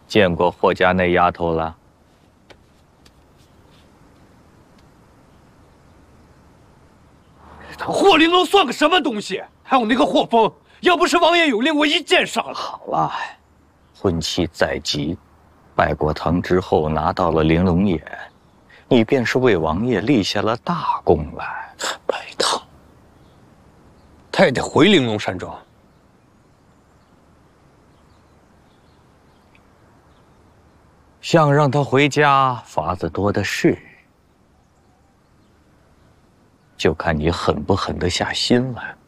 见过霍家那丫头了？ 霍玲珑算个什么东西？还有那个霍风，要不是王爷有令，我一箭杀了。 好了，婚期在即，拜过堂之后拿到了玲珑眼，你便是为王爷立下了大功来。 拜堂，他也得回玲珑山庄。 想让他回家，法子多的是，就看你狠不狠得下心来。